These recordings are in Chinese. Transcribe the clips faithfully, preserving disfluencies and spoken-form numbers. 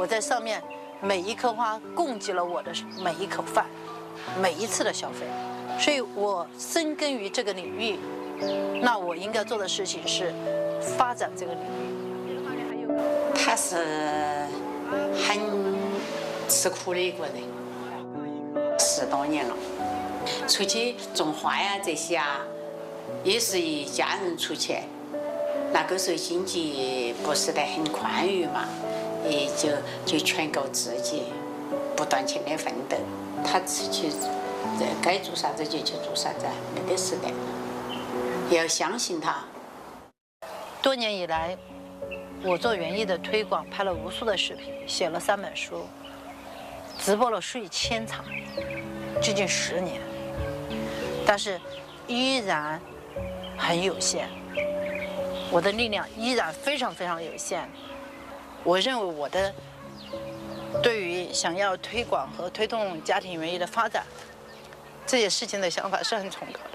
我在上面每一棵花供给了我的每一口饭，每一次的消费，所以我深耕于这个领域。那我应该做的事情是发展这个领域。 他是很吃苦的一个人，十多年了，出去种花呀这些啊，也是一家人出钱。那个时候经济不是得很宽裕嘛，也就就全靠自己不断钱的奋斗。他出去该做啥子就去做啥子，没得事的。要相信他。 多年以来，我做园艺的推广，拍了无数的视频，写了三本书，直播了数以千场，接近十年，但是依然很有限，我的力量依然非常非常有限。我认为我的对于想要推广和推动家庭园艺的发展这些事情的想法是很崇高的。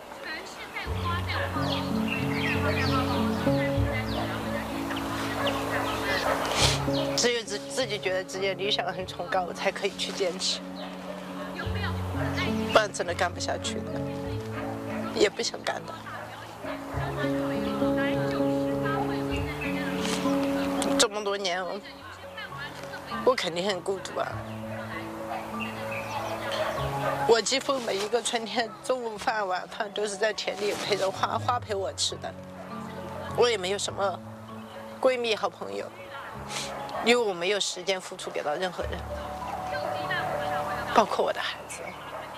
只有自自己觉得自己的理想很崇高，我才可以去坚持，不然真的干不下去的，也不想干的。这么多年，我我肯定很孤独啊。我几乎每一个春天，中午饭、晚饭都是在田里陪着花，花陪我吃的。我也没有什么闺蜜、好朋友，因为我没有时间付出给到任何人，包括我的孩子。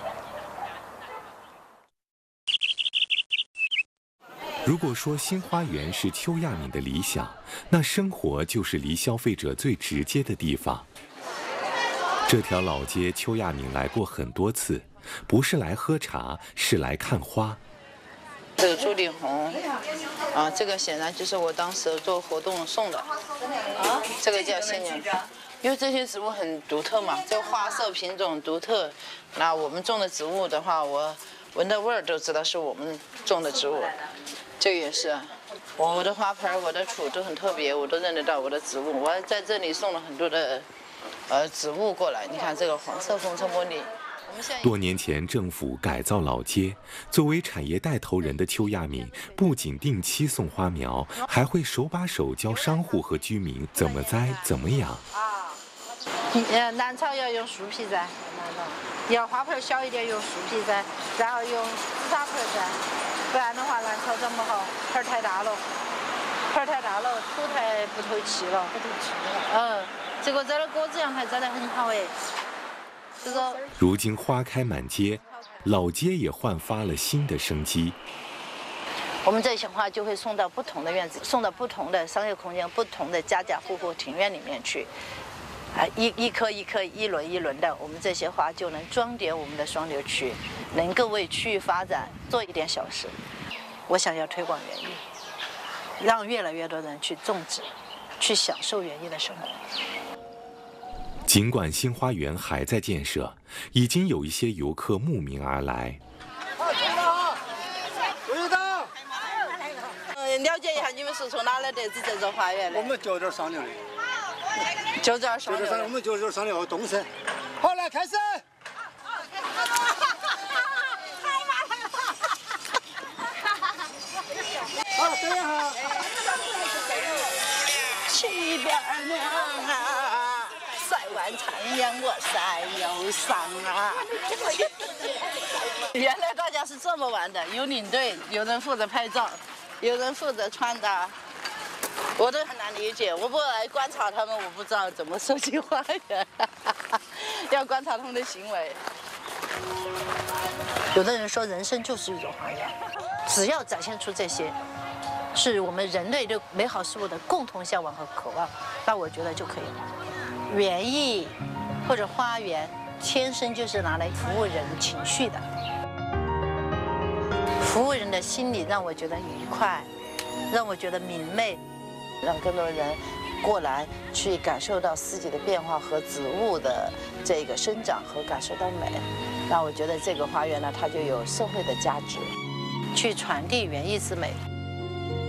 如果说新花园是邱亚敏的理想，那生活就是离消费者最直接的地方。这条老街，邱亚敏来过很多次，不是来喝茶，是来看花。 这个朱丽红，啊，这个显然就是我当时做活动送的，啊，这个叫仙人掌，因为这些植物很独特嘛，这个花色品种独特。那我们种的植物的话，我闻的味儿都知道是我们种的植物。这个也是，我的花盆、我的土都很特别，我都认得到我的植物。我在这里送了很多的，呃，植物过来。你看这个黄色红橙茉莉。 多年前，政府改造老街，作为产业带头人的邱亚敏，不仅定期送花苗，还会手把手教商户和居民怎么栽、怎么养。 啊，呃，南草要用树皮栽，要花盆小一点用树皮栽，然后用紫砂盆栽，不然的话南草长不好，盆太大了，盆太大了，土太不透气了，不透气了。嗯，结果栽了果子阳台栽得很好哎。这个如今花开满街，老街也焕发了新的生机。 我们这些花就会送到不同的院子，送到不同的商业空间、不同的家家户户庭院里面去。啊，一一颗一颗、一轮一轮的，我们这些花就能装点我们的双流区，能够为区域发展做一点小事。我想要推广园艺，让越来越多人去种植，去享受园艺的生活。 尽管新花园还在建设，已经有一些游客慕名而来。 嗯，了解一下你们是从哪来得知这座花园的？ 我们就这儿上流的。 就这儿上流的。 我们就这儿上流东山。好，来开始。好，等一下。 七边娘啊，塞完长烟我塞忧伤啊。原来大家是这么玩的，有领队，有人负责拍照，有人负责穿搭，我都很难理解。我不来观察他们，我不知道怎么设计花园，要观察他们的行为。有的人说，人生就是一种花园，只要展现出这些，是我们人类对美好事物的共同向往和渴望，那我觉得就可以了。园艺或者花园，天生就是拿来服务人情绪的。服务人的心理让我觉得愉快，让我觉得明媚，让更多人过来去感受到四季的变化和植物的这个生长和感受到美。那我觉得这个花园呢，它就有社会的价值，去传递园艺之美。